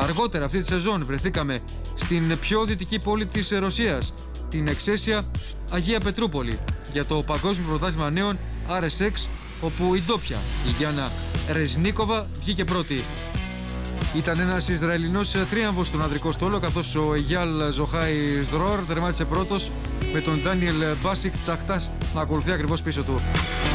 Αργότερα αυτή τη σεζόν βρεθήκαμε στην πιο δυτική πόλη της Ρωσίας, την εξαίσια Αγία Πετρούπολη, για το Παγκόσμιο Πρωτάθλημα Νέων RSX, όπου η ντόπια, η Γιάννα Ρεζνίκοβα, βγήκε πρώτη. Ήταν ένας Ισραηλινός θρίαμβος στον ανδρικό στόλο, καθώς ο Αιγιάλ Ζοχάι Σδρόρ τερμάτισε πρώτος, με τον Ντάνιελ Μπάσικ Τσαχτάς να ακολουθεί ακριβώς πίσω του.